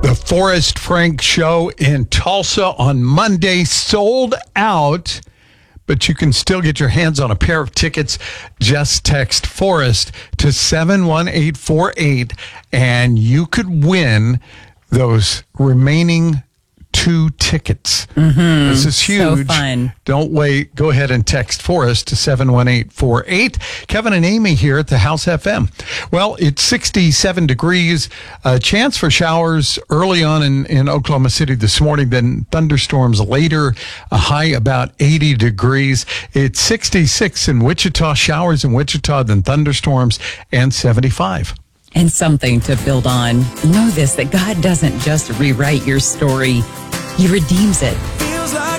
The Forrest Frank Show in Tulsa on Monday sold out, but you can still get your hands on a pair of tickets. Just text Forrest to 71848 and you could win those remaining 2 tickets. This is huge. So fun. Don't wait. Go ahead and text Forrest to 71848. Kevin and Amy here at the House FM. Well, it's 67 degrees. A chance for showers early on in Oklahoma City this morning, then thunderstorms later. A high about 80 degrees. It's 66 in Wichita. Showers in Wichita, then thunderstorms, and 75. And something to build on. Know this, that God doesn't just rewrite your story. He redeems it.